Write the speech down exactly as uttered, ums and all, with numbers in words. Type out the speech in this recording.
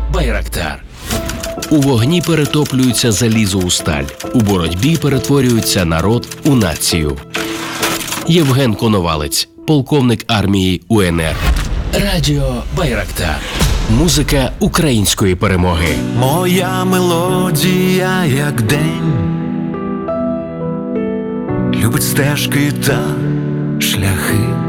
Байрактар. У вогні перетоплюється залізо у сталь. У боротьбі перетворюється народ у націю. Євген Коновалець, полковник армії УНР. Радіо Байрактар. Музика української перемоги. Моя мелодія, як день, любить стежки та шляхи.